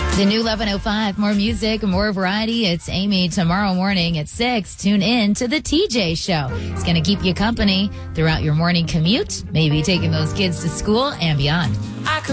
The new 11:05, more music, more variety. It's Amy tomorrow morning at 6. Tune in to the TJ Show. It's going to keep you company throughout your morning commute, maybe taking those kids to school and beyond.